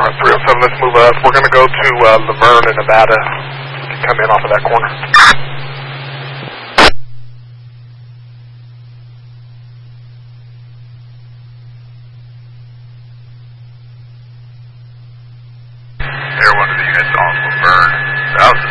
Alright, 307, let's move up. We're going to go to Laverne in Nevada. Come in off of that corner. Air 1 to the units on Laverne. South